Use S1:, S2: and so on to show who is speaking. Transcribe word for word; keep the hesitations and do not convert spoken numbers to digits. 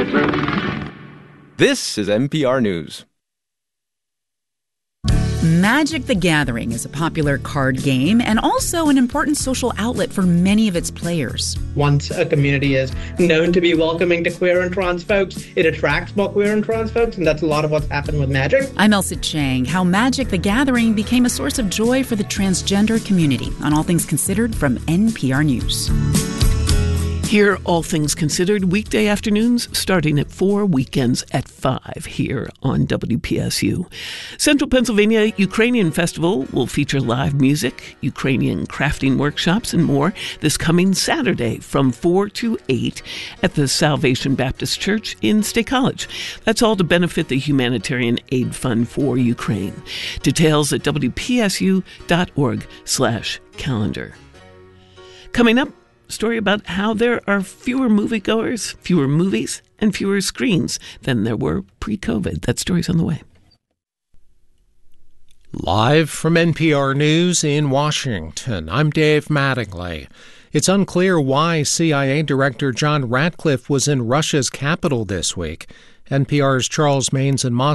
S1: This is N P R News.
S2: Magic the Gathering is a popular card game and also an important social outlet for many of its players.
S3: Once a community is known to be welcoming to queer and trans folks, it attracts more queer and trans folks, and that's a lot of what's happened with Magic.
S2: I'm Elsa Chang. How Magic the Gathering became a source of joy for the transgender community on All Things Considered from N P R News.
S4: Hear All Things Considered weekday afternoons starting at four, weekends at five here on W P S U. Central Pennsylvania Ukrainian Festival will feature live music, Ukrainian crafting workshops, and more this coming Saturday from four to eight at the Salvation Baptist Church in State College. That's all to benefit the Humanitarian Aid Fund for Ukraine. Details at W P S U dot org slash calendar. Coming up, story about how there are fewer moviegoers, fewer movies, and fewer screens than there were pre-COVID. That story's on the way.
S5: Live from N P R News in Washington, I'm Dave Mattingly. It's unclear why C I A Director John Ratcliffe was in Russia's capital this week. N P R's Charles Maynes in Moscow